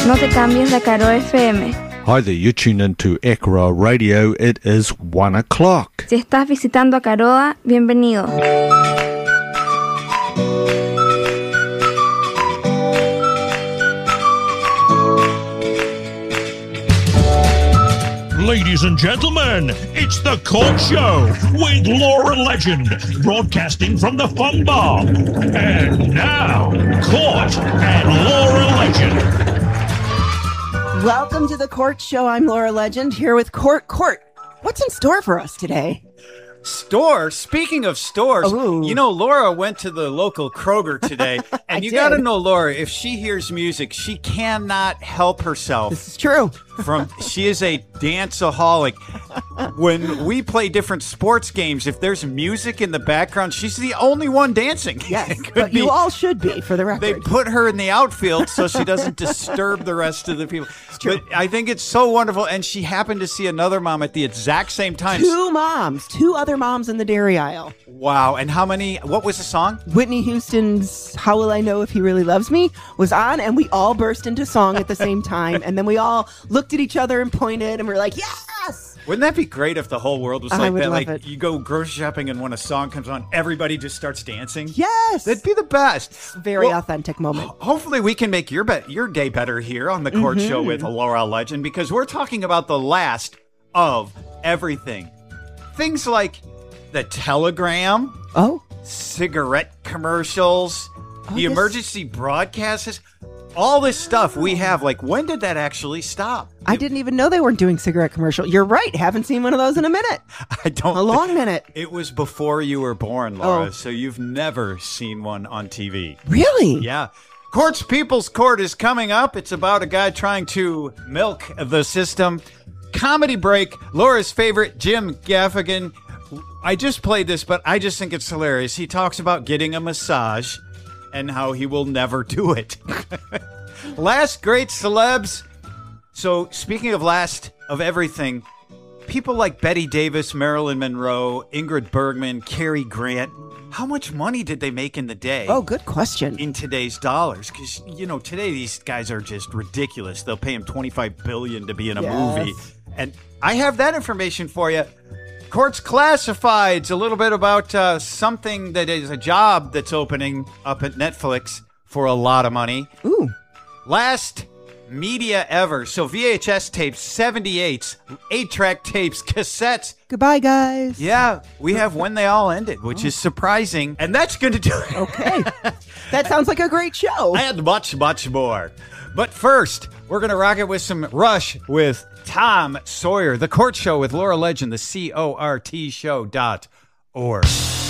No te cambies de Caro FM. Hi there, you tune into Ekra Radio. It is 1 o'clock. Si estás visitando a Caroa, bienvenido. Ladies and gentlemen, it's the Court Show with Laura Legend, broadcasting from the Fun Bar. And now, Court and Laura Legend. Welcome to the Court Show. I'm Laura Legend here with Court. What's in store for us today? Store? Speaking of stores, Ooh. you know, Laura went to the local Kroger today, and you got to know Laura, if she hears music, she cannot help herself. This is true. She is a danceaholic. When we play different sports games, if there's music in the background, she's the only one dancing. Yes, but you all should be, for the record. They put her in the outfield so she doesn't disturb the rest of the people. It's true. But I think it's so wonderful, and she happened to see another mom at the exact same time. Two other moms in the dairy aisle. Wow, and how many? What was the song? Whitney Houston's How Will I Know If He Really Loves Me was on, and we all burst into song at the same time, and then we all looked at each other and pointed, and we were like, yes! Wouldn't that be great if the whole world was I like would that? love Like, it. you go grocery shopping and when a song comes on, everybody just starts dancing? Yes! That'd be the best. Very Well, authentic moment. Hopefully we can make your day better here on the Court Show with Laura Legend, because we're talking about the last of everything. Things like the telegram, Oh? cigarette commercials, the yes. emergency broadcasts, all this stuff we have. Like, when did that actually stop? I didn't even know they weren't doing cigarette commercial. You're right. Haven't seen one of those in a minute. I don't. A long minute. It was before you were born, Laura, Oh. so you've never seen one on TV. Really? Yeah. Court's People's Court is coming up. It's about a guy trying to milk the system. Comedy break, Laura's favorite, Jim Gaffigan. I just played this, but I just think it's hilarious. He talks about getting a massage and how he will never do it. Last great celebs. So, speaking of last of everything, people like Betty Davis, Marilyn Monroe, Ingrid Bergman, Cary Grant, how much money did they make in the day? Oh, good question. In today's dollars, because today these guys are just ridiculous. They'll pay him $25 billion to be in a Yes. movie, and I have that information for you. Court's Classifieds, a little bit about something that is a job that's opening up at Netflix for a lot of money. Ooh. Last media ever. So VHS tapes, 78s, 8-track tapes, cassettes. Goodbye, guys. Yeah, we have When They All Ended, which is surprising. And that's going to do it. Okay. That sounds like a great show. And much, much more. But first, we're going to rock it with some Rush with Tom Sawyer. The Court Show with Laura Legend, the CORT show.org.